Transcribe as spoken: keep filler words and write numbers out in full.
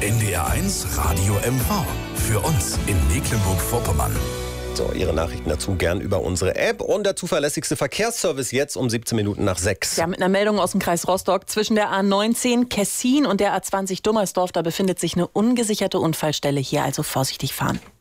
N D R eins Radio M V. Für uns in Mecklenburg-Vorpommern. So, Ihre Nachrichten dazu gern über unsere App und der zuverlässigste Verkehrsservice jetzt um siebzehn Minuten nach sechs. Ja, mit einer Meldung aus dem Kreis Rostock. Zwischen der A neunzehn Kessin und der A zwanzig Dummersdorf, da befindet sich eine ungesicherte Unfallstelle. Hier also vorsichtig fahren.